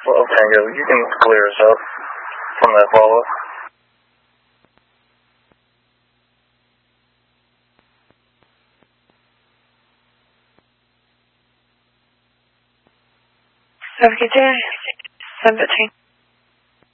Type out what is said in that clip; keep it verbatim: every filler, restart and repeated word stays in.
twelve Tango, you can clear us up from that follow-up. Have a good day. seven fifteen.